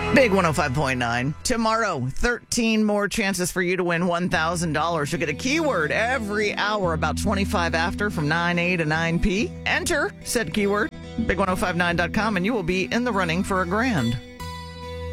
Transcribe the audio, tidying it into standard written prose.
Big 105.9. Tomorrow, 13 more chances for you to win $1,000. You'll get a keyword every hour about 25 after from 9A to 9P. Enter said keyword, big1059.com, and you will be in the running for $1,000.